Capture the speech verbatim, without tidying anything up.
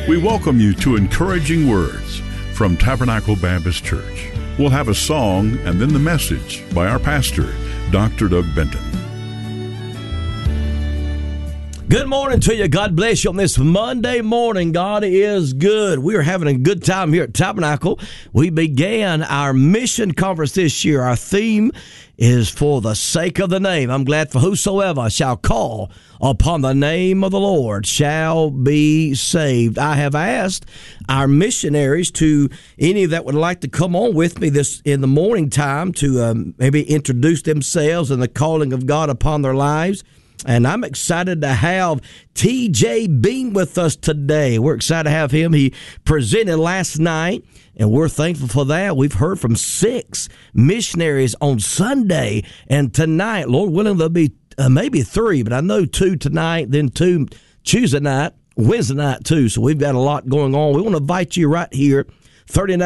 We welcome you to Encouraging Words from Tabernacle Baptist Church. We'll have a song and then the message by our pastor, Doctor Doug Benton. Good morning to you. God bless you on this Monday morning. God is good. We are having a good time here at Tabernacle. We began our mission conference this year. Our theme is for the sake of the name. I'm glad for whosoever shall call upon the name of the Lord shall be saved. I have asked our missionaries to, any that would like to come on with me this in the morning time to um, maybe introduce themselves and the calling of God upon their lives. And I'm excited to have T J Bean with us today. We're excited to have him. He presented last night, and we're thankful for that. We've heard from six missionaries on Sunday, and tonight, Lord willing, there'll be uh, maybe three, but I know two tonight, then two Tuesday night, Wednesday night too. So we've got a lot going on. We want to invite you right here, thirty-nine